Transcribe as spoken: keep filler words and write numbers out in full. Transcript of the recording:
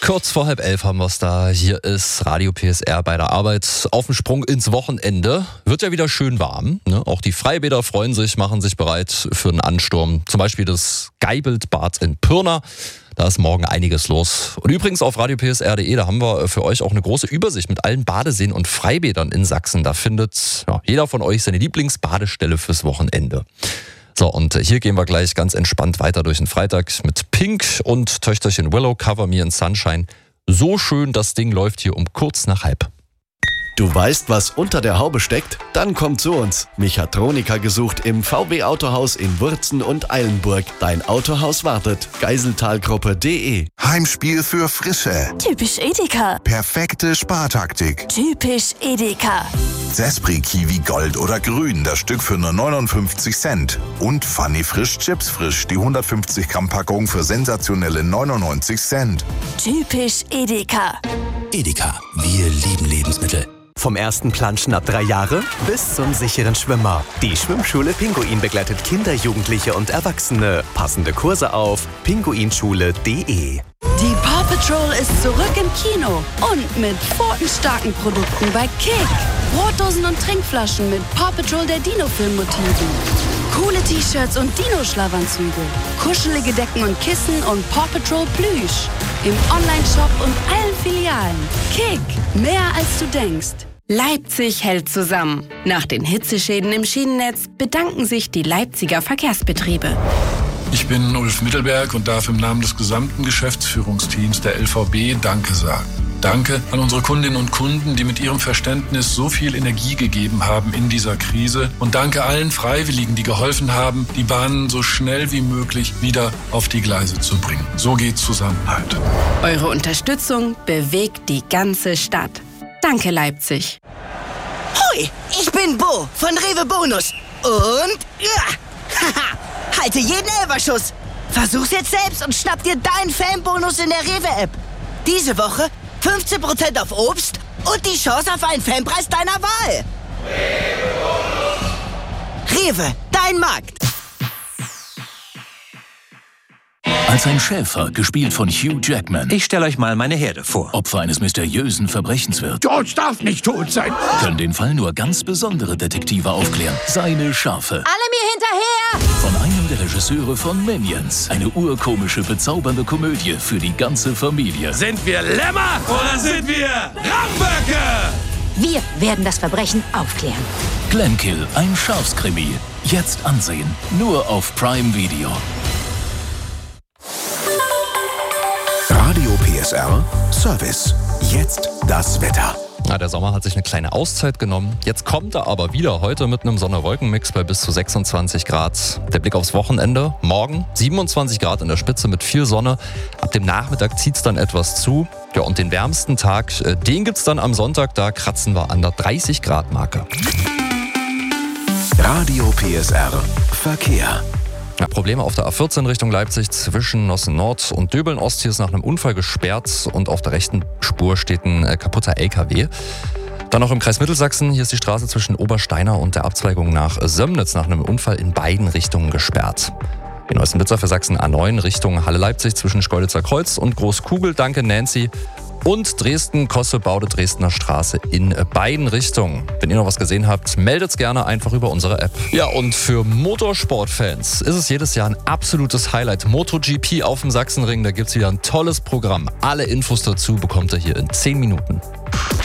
Kurz vor halb elf haben wir es da. Hier ist Radio P S R bei der Arbeit auf dem Sprung ins Wochenende. Wird ja wieder schön warm. Ne? Auch die Freibäder freuen sich, machen sich bereit für einen Ansturm. Zum Beispiel das Geibeltbad in Pirna. Da ist morgen einiges los. Und übrigens auf radio p s r punkt d e, da haben wir für euch auch eine große Übersicht mit allen Badeseen und Freibädern in Sachsen. Da findet ja, jeder von euch seine Lieblingsbadestelle fürs Wochenende. So, und hier gehen wir gleich ganz entspannt weiter durch den Freitag mit Pink und Töchterchen Willow, Cover Me in Sunshine. So schön, das Ding läuft hier um kurz nach halb. Du weißt, was unter der Haube steckt? Dann komm zu uns. Mechatroniker gesucht im V W Autohaus in Wurzen und Eilenburg. Dein Autohaus wartet. Geiseltalgruppe punkt de. Heimspiel für Frische. Typisch Edeka. Perfekte Spartaktik. Typisch Edeka. Zespri Kiwi Gold oder Grün, das Stück für nur neunundfünfzig Cent. Und Funny Frisch Chips Frisch, die hundertfünfzig Gramm Packung für sensationelle neunundneunzig Cent. Typisch Edeka. Edeka, wir lieben Lebensmittel. Vom ersten Planschen ab drei Jahre bis zum sicheren Schwimmer. Die Schwimmschule Pinguin begleitet Kinder, Jugendliche und Erwachsene. Passende Kurse auf pinguinschule punkt de. Die Paw Patrol ist zurück im Kino und mit pfotenstarken Produkten bei Kick. Brotdosen und Trinkflaschen mit Paw Patrol der Dino-Film-Motiven. Coole T-Shirts und Dino-Schlafanzüge. Kuschelige Decken und Kissen und Paw Patrol Plüsch. Im Onlineshop und allen Filialen. Kick, mehr als du denkst. Leipzig hält zusammen. Nach den Hitzeschäden im Schienennetz bedanken sich die Leipziger Verkehrsbetriebe. Ich bin Ulf Mittelberg und darf im Namen des gesamten Geschäftsführungsteams der L V B Danke sagen. Danke an unsere Kundinnen und Kunden, die mit ihrem Verständnis so viel Energie gegeben haben in dieser Krise. Und danke allen Freiwilligen, die geholfen haben, die Bahnen so schnell wie möglich wieder auf die Gleise zu bringen. So geht Zusammenhalt. Eure Unterstützung bewegt die ganze Stadt. Danke, Leipzig. Hoi, ich bin Bo von Rewe Bonus. Und ja, haha, halte jeden Elferschuss. Versuch's jetzt selbst und schnapp dir deinen Fanbonus in der Rewe-App. Diese Woche fünfzehn Prozent auf Obst und die Chance auf einen Fanpreis deiner Wahl. Rewe, dein Markt. Als ein Schäfer, gespielt von Hugh Jackman. Ich stelle euch mal meine Herde vor. Opfer eines mysteriösen Verbrechens wird. George darf nicht tot sein. Können den Fall nur ganz besondere Detektive aufklären. Seine Schafe. Alle mir hinterher! Von einem der Regisseure von Minions. Eine urkomische, bezaubernde Komödie für die ganze Familie. Sind wir Lämmer oder sind wir Ramböcke? Wir werden das Verbrechen aufklären. Glenkill, ein Schafskrimi. Jetzt ansehen. Nur auf Prime Video. Radio P S R Service. Jetzt das Wetter. Na, der Sommer hat sich eine kleine Auszeit genommen. Jetzt kommt er aber wieder. Heute mit einem Sonne-Wolken-Mix bei bis zu sechsundzwanzig Grad. Der Blick aufs Wochenende. Morgen siebenundzwanzig Grad in der Spitze mit viel Sonne. Ab dem Nachmittag zieht es dann etwas zu. Ja, und den wärmsten Tag, den gibt's dann am Sonntag. Da kratzen wir an der dreißig Grad Marke. Radio P S R Verkehr. Ja, Probleme auf der A vierzehn Richtung Leipzig zwischen Nossen Nord und Döbeln Ost. Hier ist nach einem Unfall gesperrt und auf der rechten Spur steht ein äh, kaputter L K W. Dann noch im Kreis Mittelsachsen. Hier ist die Straße zwischen Obersteiner und der Abzweigung nach Sömnitz nach einem Unfall in beiden Richtungen gesperrt. Die neuesten Blitzer für Sachsen A neun Richtung Halle-Leipzig zwischen Schkeuditzer Kreuz und Großkugel. Danke, Nancy. Und Dresden-Kosse-Baude Dresdner Straße in beiden Richtungen. Wenn ihr noch was gesehen habt, meldet's gerne einfach über unsere App. Ja, und für Motorsportfans ist es jedes Jahr ein absolutes Highlight. MotoGP auf dem Sachsenring, da gibt's wieder ein tolles Programm. Alle Infos dazu bekommt ihr hier in zehn Minuten.